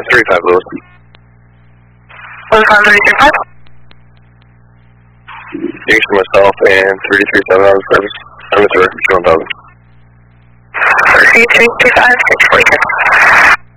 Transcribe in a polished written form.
35 Lewis. 15335. Thanks for myself and 337 on the service. I'm Mr. 1000. 335, 642.